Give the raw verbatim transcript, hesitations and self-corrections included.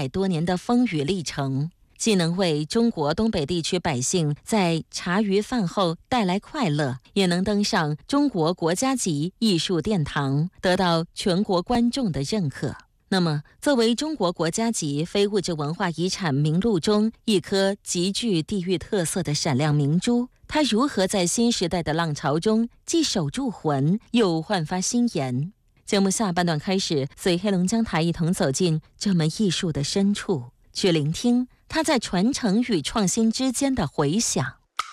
百多年的风雨历程，既能为中国东北地区百姓在茶余饭后带来快乐，也能登上中国国家级艺术殿堂，得到全国观众的认可。那么，作为中国国家级非物质文化遗产名录中一颗极具地域特色的闪亮明珠，它如何在新时代的浪潮中既守住魂，又焕发新颜？节目下半段开始，随黑龙江台一同走进这门艺术的深处，去聆听它在传承与创新之间的回响。